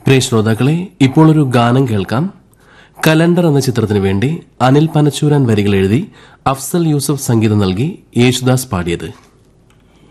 പ്രിയ ശ്രോതാക്കളെ, ഇപ്പോൾ ഒരു ഗാനം കേൾക്കാം. കലണ്ടർ എന്ന ചിത്രത്തിനു വേണ്ടി അനിൽ പനച്ചൂരാൻ വരികൾ എഴുതി അഫ്സൽ യൂസഫ് സംഗീതം നൽകി യേശുദാസ് പാടിയത്.